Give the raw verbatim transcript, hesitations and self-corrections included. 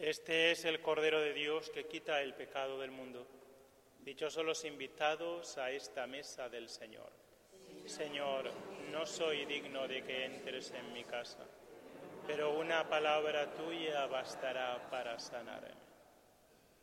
Este es el Cordero de Dios que quita el pecado del mundo. Dichosos los invitados a esta mesa del Señor. Señor, no soy digno de que entres en mi casa, pero una palabra tuya bastará para sanarme.